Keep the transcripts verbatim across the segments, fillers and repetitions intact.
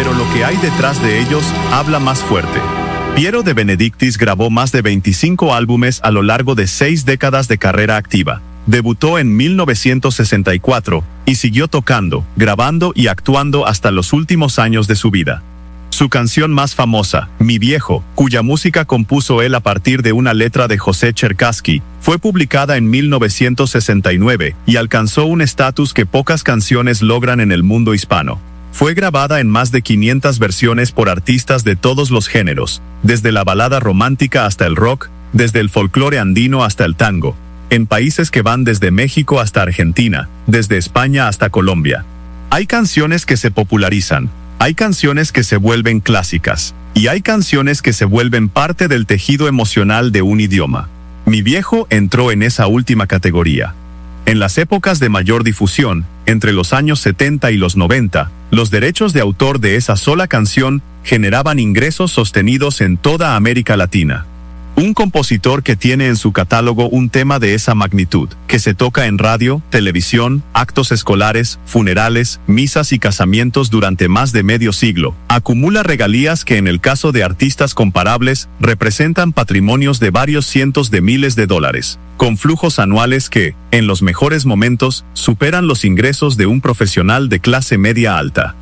pero lo que hay detrás de ellos habla más fuerte. Piero de Benedictis grabó más de veinticinco álbumes a lo largo de seis décadas de carrera activa. Debutó en mil novecientos sesenta y cuatro y siguió tocando, grabando y actuando hasta los últimos años de su vida. Su canción más famosa, Mi Viejo, cuya música compuso él a partir de una letra de José Cherkassky, fue publicada en mil novecientos sesenta y nueve y alcanzó un estatus que pocas canciones logran en el mundo hispano. Fue grabada en más de quinientas versiones por artistas de todos los géneros, desde la balada romántica hasta el rock, desde el folclore andino hasta el tango, en países que van desde México hasta Argentina, desde España hasta Colombia. Hay canciones que se popularizan, hay canciones que se vuelven clásicas, y hay canciones que se vuelven parte del tejido emocional de un idioma. Mi Viejo entró en esa última categoría. En las épocas de mayor difusión, entre los años setenta y los noventa, los derechos de autor de esa sola canción generaban ingresos sostenidos en toda América Latina. Un compositor que tiene en su catálogo un tema de esa magnitud, que se toca en radio, televisión, actos escolares, funerales, misas y casamientos durante más de medio siglo, acumula regalías que en el caso de artistas comparables representan patrimonios de varios cientos de miles de dólares, con flujos anuales que, en los mejores momentos, superan los ingresos de un profesional de clase media alta.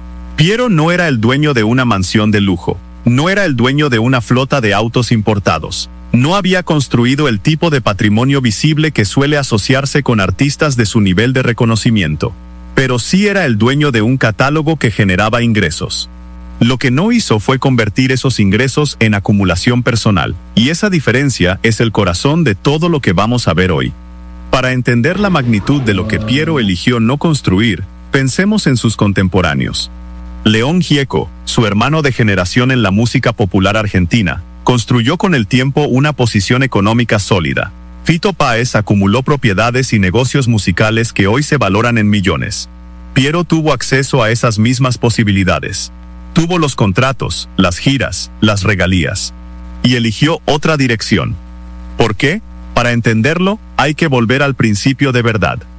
Piero no era el dueño de una mansión de lujo. No era el dueño de una flota de autos importados. No había construido el tipo de patrimonio visible que suele asociarse con artistas de su nivel de reconocimiento. Pero sí era el dueño de un catálogo que generaba ingresos. Lo que no hizo fue convertir esos ingresos en acumulación personal, y esa diferencia es el corazón de todo lo que vamos a ver hoy. Para entender la magnitud de lo que Piero eligió no construir, pensemos en sus contemporáneos. León Gieco, su hermano de generación en la música popular argentina, construyó con el tiempo una posición económica sólida. Fito Páez acumuló propiedades y negocios musicales que hoy se valoran en millones. Piero tuvo acceso a esas mismas posibilidades. Tuvo los contratos, las giras, las regalías. Y eligió otra dirección. ¿Por qué? Para entenderlo, hay que volver al principio de verdad.